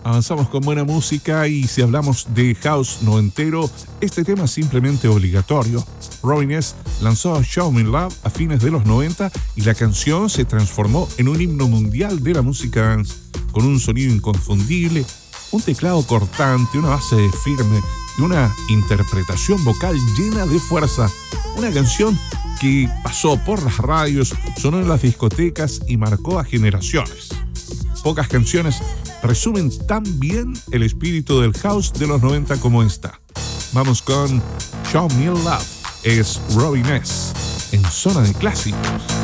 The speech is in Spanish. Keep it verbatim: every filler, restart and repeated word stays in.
Avanzamos con buena música y si hablamos de house noventero, este tema es simplemente obligatorio. Robin S. lanzó Show Me Love a fines de los noventa y la canción se transformó en un himno mundial de la música dance, con un sonido inconfundible, un teclado cortante, una base firme y una interpretación vocal llena de fuerza. Una canción que pasó por las radios, sonó en las discotecas y marcó a generaciones. Pocas canciones resumen tan bien el espíritu del house de los noventa como esta. Vamos con Show Me Love, es Robin S. en Zona de Clásicos.